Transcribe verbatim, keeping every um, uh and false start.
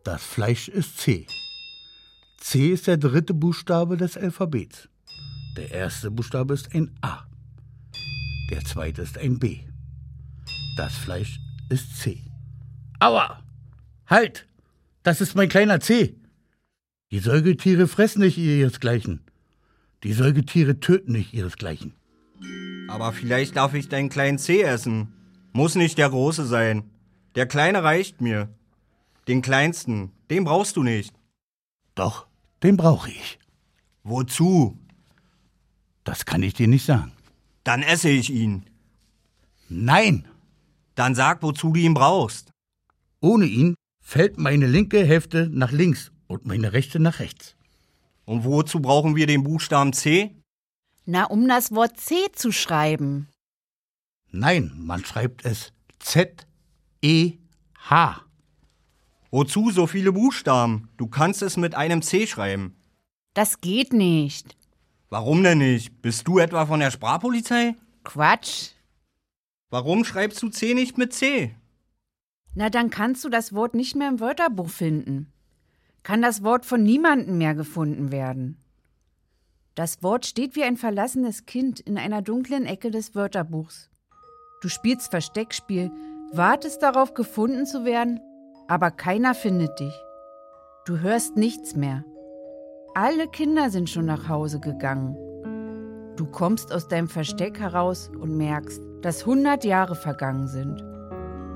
Das Fleisch ist C. C ist der dritte Buchstabe des Alphabets. Der erste Buchstabe ist ein A. Der zweite ist ein B. Das Fleisch ist C. Aua! Halt! Das ist mein kleiner C. Die Säugetiere fressen nicht ihresgleichen. Die Säugetiere töten nicht ihresgleichen. Aber vielleicht darf ich deinen kleinen C essen. Muss nicht der große sein. Der kleine reicht mir. Den kleinsten, den brauchst du nicht. Doch, den brauche ich. Wozu? Das kann ich dir nicht sagen. Dann esse ich ihn. Nein! Dann sag, wozu du ihn brauchst. Ohne ihn fällt meine linke Hälfte nach links und meine rechte nach rechts. Und wozu brauchen wir den Buchstaben C? Na, um das Wort C zu schreiben. Nein, man schreibt es Z E H. Wozu so viele Buchstaben? Du kannst es mit einem C schreiben. Das geht nicht. Warum denn nicht? Bist du etwa von der Sprachpolizei? Quatsch. Warum schreibst du C nicht mit C? Na, dann kannst du das Wort nicht mehr im Wörterbuch finden. Kann das Wort von niemandem mehr gefunden werden. Das Wort steht wie ein verlassenes Kind in einer dunklen Ecke des Wörterbuchs. Du spielst Versteckspiel, wartest darauf, gefunden zu werden, aber keiner findet dich. Du hörst nichts mehr. Alle Kinder sind schon nach Hause gegangen. Du kommst aus deinem Versteck heraus und merkst, dass hundert Jahre vergangen sind.